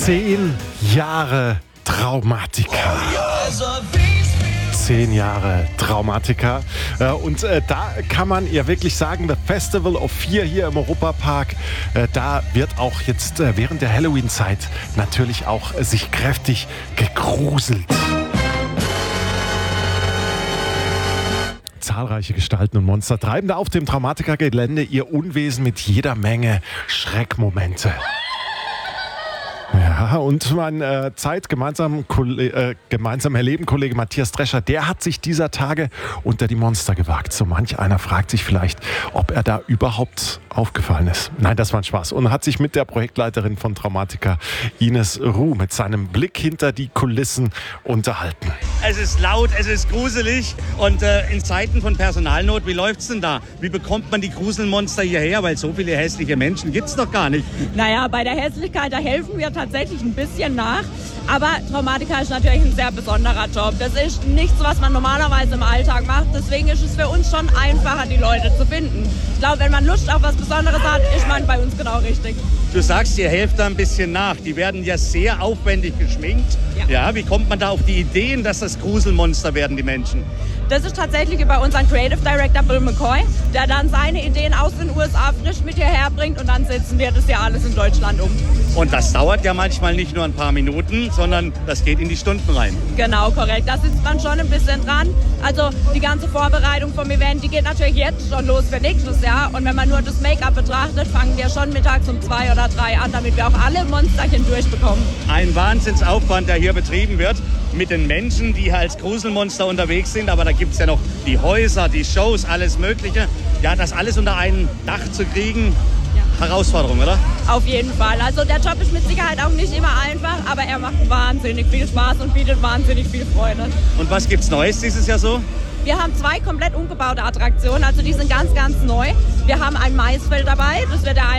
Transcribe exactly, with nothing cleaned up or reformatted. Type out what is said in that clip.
Zehn Jahre Traumatica. Zehn Jahre Traumatica. Und äh, da kann man ja wirklich sagen, The Festival of Fear hier im Europapark, äh, da wird auch jetzt äh, während der Halloween-Zeit natürlich auch äh, sich kräftig gegruselt. Zahlreiche Gestalten und Monster treiben da auf dem Traumatica-Gelände ihr Unwesen mit jeder Menge Schreckmomente. Ja, und mein äh, Zeit gemeinsam, äh, gemeinsam erleben Kollege Matthias Drescher, der hat sich dieser Tage unter die Monster gewagt. So manch einer fragt sich vielleicht, ob er da überhaupt aufgefallen ist. Nein, das war ein Spaß. Und hat sich mit der Projektleiterin von Traumatica, Ines Ruh, mit seinem Blick hinter die Kulissen unterhalten. Es ist laut, es ist gruselig und äh, in Zeiten von Personalnot, wie läuft's denn da? Wie bekommt man die Gruselmonster hierher? Weil so viele hässliche Menschen gibt's doch gar nicht. Naja, bei der Hässlichkeit, da helfen wir tatsächlich ein bisschen nach. Aber Traumatica ist natürlich ein sehr besonderer Job. Das ist nichts, was man normalerweise im Alltag macht. Deswegen ist es für uns schon einfacher, die Leute zu finden. Ich glaube, wenn man Lust auf was Besonderes hat, ist man bei uns genau richtig. Du sagst, ihr helft da ein bisschen nach. Die werden ja sehr aufwendig geschminkt. Ja. Ja, wie kommt man da auf die Ideen, dass das Gruselmonster werden, die Menschen? Das ist tatsächlich über unseren Creative Director Bill McCoy, der dann seine Ideen aus den U S A frisch mit hierher bringt und dann setzen wir das ja alles in Deutschland um. Und das dauert ja manchmal nicht nur ein paar Minuten, sondern das geht in die Stunden rein. Genau, korrekt. Da sitzt man schon ein bisschen dran. Also die ganze Vorbereitung vom Event, die geht natürlich jetzt schon los für nächstes Jahr. Und wenn man nur das Make-up betrachtet, fangen wir schon mittags um zwei oder drei an, damit wir auch alle Monsterchen durchbekommen. Ein Wahnsinnsaufwand, der hier betrieben wird mit den Menschen, die als Gruselmonster unterwegs sind. Aber da gibt es ja noch die Häuser, die Shows, alles Mögliche. Ja, das alles unter ein Dach zu kriegen, ja. Herausforderung, oder? Auf jeden Fall. Also der Job ist mit Sicherheit auch nicht immer einfach, aber er macht wahnsinnig viel Spaß und bietet wahnsinnig viel Freude. Und was gibt's Neues dieses Jahr so? Wir haben zwei komplett umgebaute Attraktionen, also die sind ganz, ganz neu. Wir haben ein Maisfeld dabei, das wird der